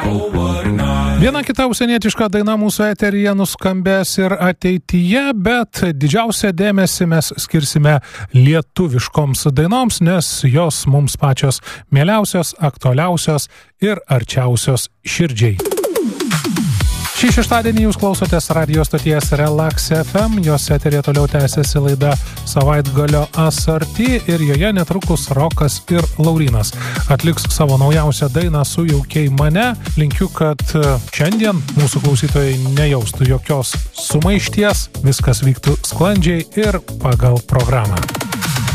Viena kita užsienietiška daina mūsų eteryje nuskambės ir ateityje, bet didžiausią dėmesį mes skirsime lietuviškoms dainoms, nes jos mums pačios mieliausios, aktualiausios ir arčiausios širdžiai. Šį šeštadienį jūs klausotės radio stoties Relax FM, jos eterė toliau tęsiasi laida Savaitgalio asorti ir joje netrukus Rokas ir Laurynas atliks savo naujausią dainą Sujaukiai mane. Linkiu, kad šiandien mūsų klausytojai nejaustų jokios sumaišties, viskas vyktų sklandžiai ir pagal programą.